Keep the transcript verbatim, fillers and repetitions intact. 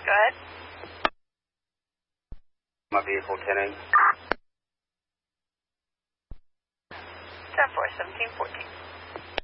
Go ahead. My vehicle, ten eight. ten four, seventeen fourteen.